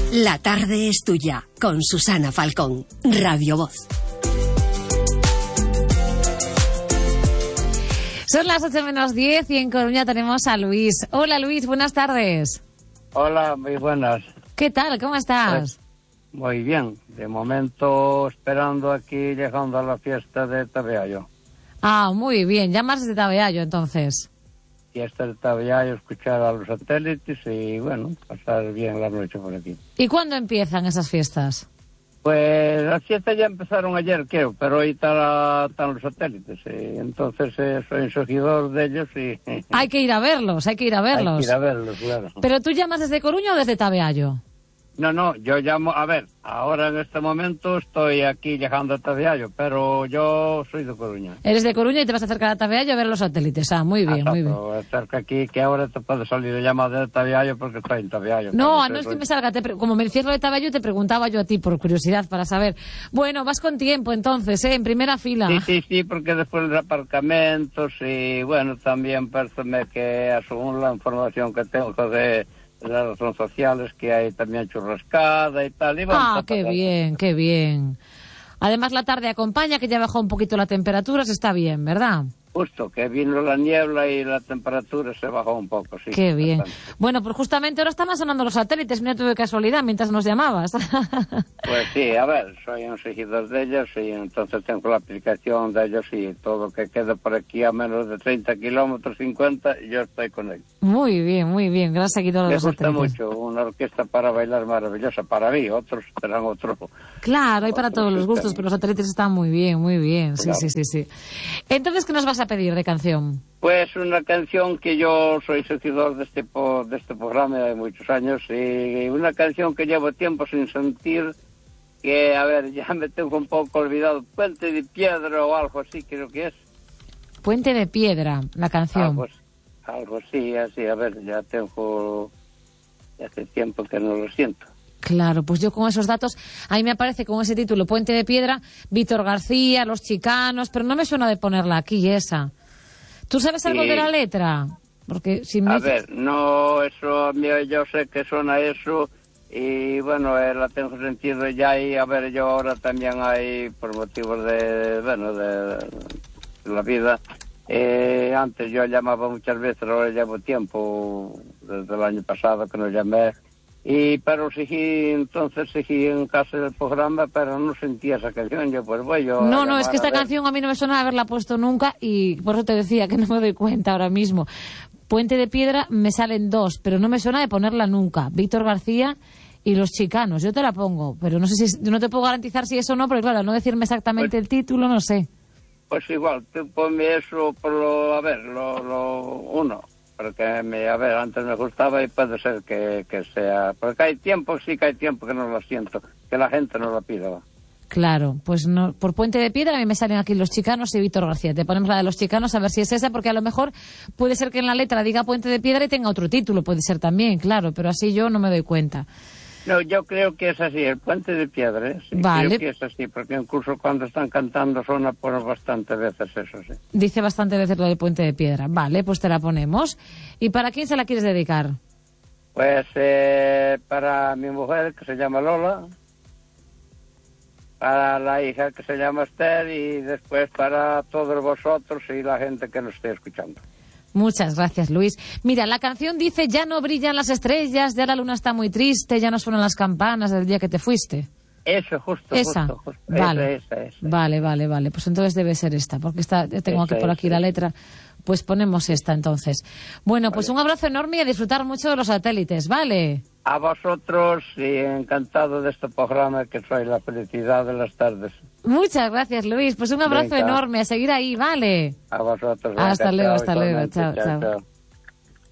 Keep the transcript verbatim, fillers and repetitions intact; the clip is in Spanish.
La tarde es tuya, con Susana Falcón, Radio Voz. Son las ocho menos diez y en Coruña tenemos a Luis. Hola Luis, buenas tardes. Hola, muy buenas. ¿Qué tal? ¿Cómo estás? Pues, muy bien. De momento esperando aquí, llegando a la fiesta de Tabeallo. Ah, muy bien. Llamas desde Tabeallo entonces. Fiesta de Tabeallo, escuchar a los satélites y bueno, pasar bien la noche por aquí. ¿Y cuándo empiezan esas fiestas? Pues las fiestas ya empezaron ayer, creo, pero hoy está, están los satélites. Y entonces eh, soy un seguidor de ellos y... Hay que ir a verlos, hay que ir a verlos. Hay que ir a verlos, claro. ¿Pero tú llamas desde Coruña o desde Tabeallo? No, no, yo llamo, a ver, ahora en este momento estoy aquí llegando a Tabeallo, pero yo soy de Coruña. Eres de Coruña y te vas a acercar a Tabeallo a ver los satélites. Ah, muy bien, ah, muy bien. Cerca aquí, que ahora te puede salir de llamada de Tabeallo porque estoy en Tabeallo. No, no es que me salga, te pre- como me encierro de Tabeallo, te preguntaba yo a ti por curiosidad para saber. Bueno, vas con tiempo entonces, ¿eh? En primera fila. Sí, sí, sí, porque después de aparcamientos y bueno, también parece que según la información que tengo de... las redes sociales, que hay también churrascada y tal. Y ah, qué bien, qué bien. Además la tarde acompaña, que ya bajó un poquito la temperatura, se está bien, ¿verdad? Justo, que vino la niebla y la temperatura se bajó un poco, sí. Qué bien. Bastante. Bueno, pues justamente ahora estaban sonando los satélites, mira tú de casualidad, mientras nos llamabas. Pues sí, a ver, soy un seguidor de ellos y entonces tengo la aplicación de ellos y todo que quede por aquí a menos de treinta kilómetros, cincuenta, yo estoy con ellos. Muy bien, muy bien, gran seguidor de Me los gusta satélites. mucho, una orquesta para bailar maravillosa para mí, otros serán otro. Claro, hay para otros todos los gustos, sistemas. pero los satélites están muy bien, muy bien. Sí, Claro. sí, sí, sí. Entonces, ¿qué nos vas a pedir de canción? Pues una canción que yo soy seguidor de este po- de este programa de muchos años y una canción que llevo tiempo sin sentir, que a ver, ya me tengo un poco olvidado, Puente de Piedra o algo así creo que es. Puente de Piedra, la canción. Algo, algo así, así, a ver, ya tengo, ya hace tiempo que no lo siento. Claro, pues yo con esos datos, ahí me aparece con ese título, Puente de Piedra, Víctor García, Los Chicanos, pero no me suena de ponerla aquí esa. ¿Tú sabes algo Sí. de la letra? Porque si me... A ver, no, eso, a mí yo sé que suena eso y bueno, eh, la tengo sentido ya y a ver, yo ahora también hay, por motivos de, bueno, de, de la vida, eh, antes yo llamaba muchas veces, ahora llevo tiempo, desde el año pasado que no llamé, y pero seguí, entonces seguí en casa del programa, pero no sentía esa canción, yo pues voy yo... No, a no, es que esta llamar a ver. canción a mí no me suena de haberla puesto nunca y por eso te decía que no me doy cuenta ahora mismo. Puente de Piedra me salen dos, pero no me suena de ponerla nunca. Víctor García y Los Chicanos, yo te la pongo, pero no sé si, no te puedo garantizar si eso o no, porque claro, al no decirme exactamente Pues- el título, no sé. Pues igual, tú ponme eso por lo, a ver, lo, lo uno, porque me, a ver, antes me gustaba y puede ser que, que sea, porque hay tiempo, sí que hay tiempo que no lo siento, que la gente no lo pida. ¿Va? Claro, pues no, por Puente de Piedra a mí me salen aquí Los Chicanos y Víctor García. Te ponemos la de Los Chicanos a ver si es esa, porque a lo mejor puede ser que en la letra diga Puente de Piedra y tenga otro título, puede ser también, claro, pero así yo no me doy cuenta. No, yo creo que es así, el Puente de Piedra, ¿eh? Sí, Vale. creo que es así, porque incluso cuando están cantando suena por bastantes veces eso, sí. Dice bastante veces lo de Puente de Piedra. Vale, pues te la ponemos. ¿Y para quién se la quieres dedicar? Pues eh, para mi mujer, que se llama Lola, para la hija que se llama Esther y después para todos vosotros y la gente que nos esté escuchando. Muchas gracias, Luis. Mira, la canción dice: ya no brillan las estrellas, ya la luna está muy triste, ya no suenan las campanas del día que te fuiste. Eso, justo, Esa. justo, justo. Vale. Esa, esa, esa. Vale, vale, vale. Pues entonces debe ser esta, porque está, tengo Esa, aquí por aquí esa, la esa. letra. Pues ponemos esta entonces. Bueno, pues Vale. un abrazo enorme y a disfrutar mucho de los satélites, ¿vale? A vosotros y encantado de este programa que soy la felicidad de las tardes. Muchas gracias, Luis. Pues un abrazo Venga. enorme, a seguir ahí, ¿vale? A vosotros. Hasta venga, luego, chao, hasta luego. igualmente, Chao, chao. chao.